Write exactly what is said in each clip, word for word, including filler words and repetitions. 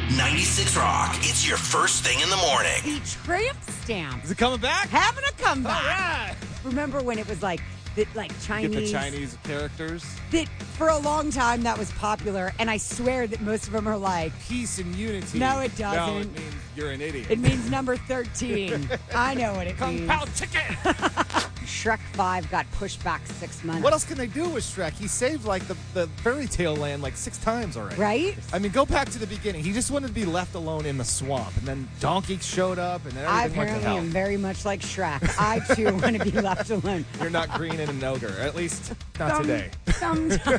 ninety-six Rock. It's your first thing in the morning. The tramp stamp. Is it coming back? Having a comeback. All right. Remember when it was like, the, like Chinese. Get the Chinese characters. That for a long time that was popular, and I swear that most of them are like. Peace and unity. No, it doesn't. No, it means you're an idiot. It means number thirteen. I know what it Kung means. Pao Chicken. Shrek five got pushed back six months. What else can they do with Shrek? He saved like the, the fairy tale land like six times already. Right? I mean, go back to the beginning. He just wanted to be left alone in the swamp, and then Donkey showed up, and then I everything went to apparently hell. am very much like Shrek. I too want to be left alone. You're not green and an ogre, at least not Some- today. Sometimes.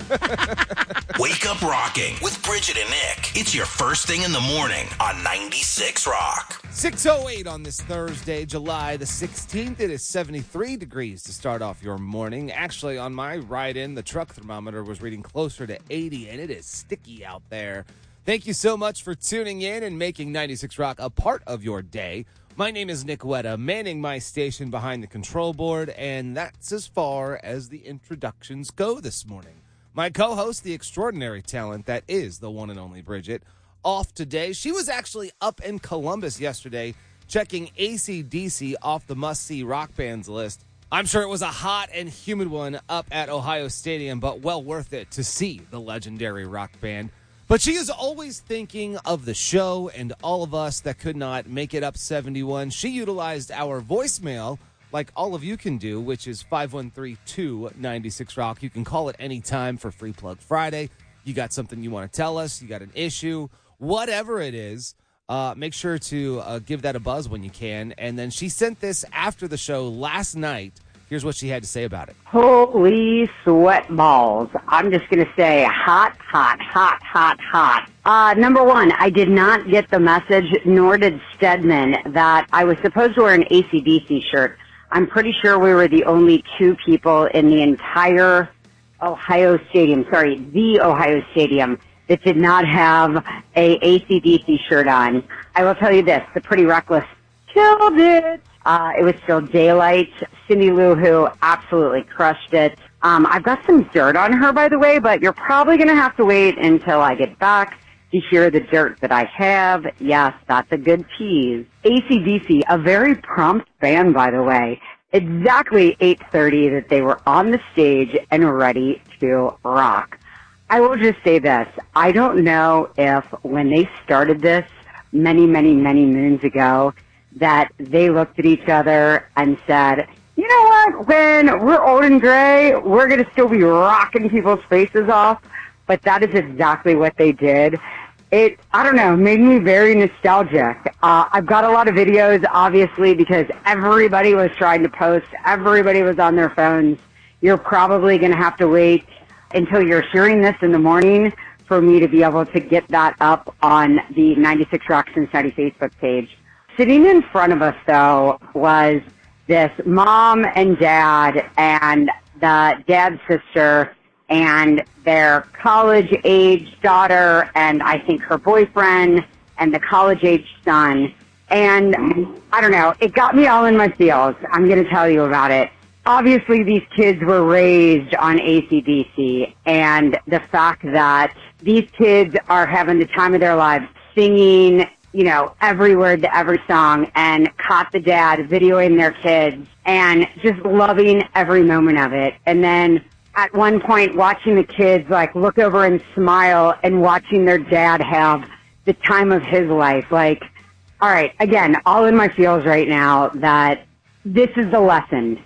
Wake up rocking with Bridget and Nick. It's your first thing in the morning on ninety-six Rock. six oh eight on this Thursday, July the sixteenth. It is seventy-three degrees to start off your morning. Actually, on my ride in, the truck thermometer was reading closer to eighty, and it is sticky out there. Thank you so much for tuning in and making ninety-six Rock a part of your day. My name is Nick Wetta, manning my station behind the control board, and that's as far as the introductions go this morning. My co-host, the extraordinary talent that is the one and only Bridget, off today. She was actually up in Columbus yesterday checking A C D C off the must-see rock bands list. I'm sure it was a hot and humid one up at Ohio Stadium, but well worth it to see the legendary rock band. But she is always thinking of the show and all of us that could not make it up seventy-one. She utilized our voicemail like all of you can do, which is five one three, two nine six rock. You can call it any time for Free Plug Friday. You got something you want to tell us, you got an issue, whatever it is, uh, make sure to uh, give that a buzz when you can. And then she sent this after the show last night. Here's what she had to say about it. Holy sweat balls. I'm just going to say hot, hot, hot, hot, hot. Uh, number one, I did not get the message, nor did Stedman, that I was supposed to wear an A C D C shirt. I'm pretty sure we were the only two people in the entire Ohio Stadium, sorry, the Ohio Stadium, that did not have a A C D C shirt on. I will tell you this, the Pretty Reckless killed it. Uh, it was still daylight. Cindy Lou Who absolutely crushed it. Um, I've got some dirt on her, by the way, but you're probably going to have to wait until I get back to hear the dirt that I have. Yes, that's a good tease. A C D C, a very prompt band, by the way. Exactly eight thirty that they were on the stage and ready to rock. I will just say this. I don't know if when they started this many, many, many moons ago, that they looked at each other and said, you know what, when we're old and gray, we're going to still be rocking people's faces off. But that is exactly what they did. It, I don't know, made me very nostalgic. Uh, I've got a lot of videos, obviously, because everybody was trying to post. Everybody was on their phones. You're probably going to have to wait until you're hearing this in the morning for me to be able to get that up on the ninety-six Rock Cincinnati Facebook page. Sitting in front of us, though, was this mom and dad and the dad's sister and their college-age daughter and I think her boyfriend and the college-age son. And I don't know, it got me all in my feels. I'm going to tell you about it. Obviously, these kids were raised on A C D C, and the fact that these kids are having the time of their lives singing, you know, every word to every song, and caught the dad videoing their kids and just loving every moment of it. And then at one point watching the kids like look over and smile and watching their dad have the time of his life. Like, all right, again, all in my feels right now that this is the lesson.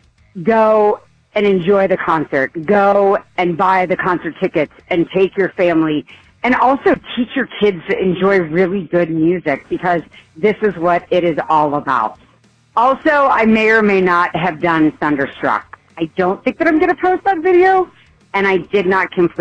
Go and enjoy the concert. Go and buy the concert tickets and take your family. And also teach your kids to enjoy really good music, because this is what it is all about. Also, I may or may not have done Thunderstruck. I don't think that I'm going to post that video, and I did not complete